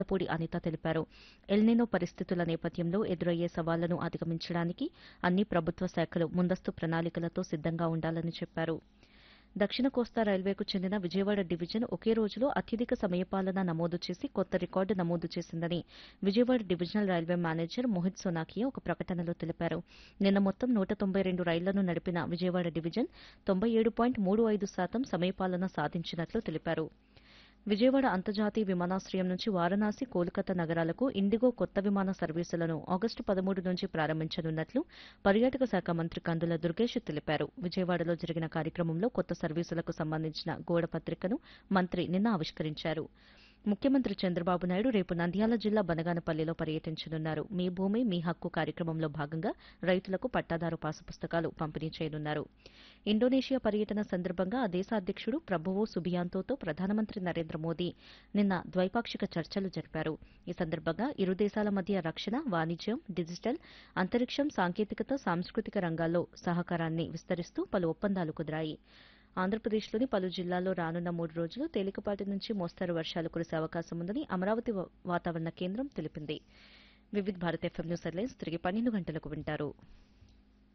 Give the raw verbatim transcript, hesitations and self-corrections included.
పూడి అనిత తెలిపారు. ఎల్నినో పరిస్థితుల నేపథ్యంలో ఎదురయ్యే సవాళ్లను అధిగమించడానికి అన్ని ప్రభుత్వ శాఖలు ముందస్తు ప్రణాళికలతో సిద్దంగా ఉండాలని చెప్పారు. దక్షిణ కోస్తా రైల్వేకు చెందిన విజయవాడ డివిజన్ ఒకే రోజులో అత్యధిక సమయపాలన నమోదు చేసి కొత్త రికార్డు నమోదు చేసిందని Vijayawada divisional railway manager Mohit Sonakia ఒక ప్రకటనలో తెలిపారు. నిన్న మొత్తం నూట తొంభై రెండు రైళ్లను నడిపిన విజయవాడ డివిజన్ తొంభై ఏడు పాయింట్ మూడు ఐదు శాతం సమయపాలన సాధించినట్లు తెలిపారు. విజయవాడ అంతర్జాతీయ విమానాశ్రయం నుంచి వారణాసి, కోల్కతా నగరాలకు ఇండిగో కొత్త విమాన సర్వీసులను ఆగస్టు పదమూడు నుంచి ప్రారంభించనున్నట్లు పర్యాటక శాఖ మంత్రి కందుల దుర్గేష్ తెలిపారు. విజయవాడలో జరిగిన కార్యక్రమంలో కొత్త సర్వీసులకు సంబంధించిన గోడ పత్రికను మంత్రి నిన్న ఆవిష్కరించారు. ముఖ్యమంత్రి చంద్రబాబు నాయుడు రేపు నంద్యాల జిల్లా బనగానపల్లిలో పర్యటించనున్నారు. మీ భూమి మీ హక్కు కార్యక్రమంలో భాగంగా రైతులకు పట్టాదారు పాసు పుస్తకాలు పంపిణీ చేయనున్నారు. ఇండోనేషియా పర్యటన సందర్భంగా ఆ దేశ అధ్యక్షుడు ప్రభువో సుబియాంతోతో ప్రధానమంత్రి నరేంద్ర మోదీ నిన్న ద్వైపాక్షిక చర్చలు జరిపారు. ఈ సందర్భంగా ఇరు దేశాల మధ్య రక్షణ, వాణిజ్యం, డిజిటల్, అంతరిక్షం, సాంకేతికత, సాంస్కృతిక రంగాల్లో సహకారాన్ని విస్తరిస్తూ పలు ఒప్పందాలు కుదిరాయి. ఆంధ్రప్రదేశ్లోని పలు జిల్లాల్లో రానున్న మూడు రోజులు తేలికపాటి నుంచి మోస్తరు వర్షాలు కురిసే అవకాశం ఉందని అమరావతి వాతావరణ కేంద్రం తెలిపింది. వివిధ భారత్ ఎఫ్ఎం న్యూస్ హెడ్లైన్స్ తిరిగి పన్నెండు గంటలకు వింటారు.